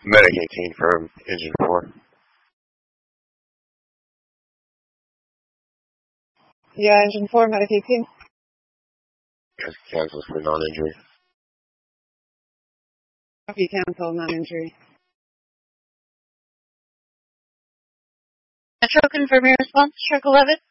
Medic 18 for engine 4. Yeah, engine 4, Medic 18. Yes, cancels for non-injury. Copy, cancel, non-injury. Metro, confirm your response, Shark 11.